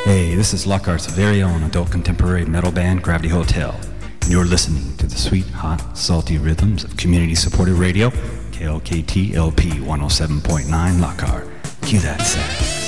Hey, this is Lockhart's very own adult contemporary metal band, Gravity Hotel. And you're listening to the sweet, hot, salty rhythms of community-supported radio, KLKT LP 107.9 Lockhart. Cue that sound.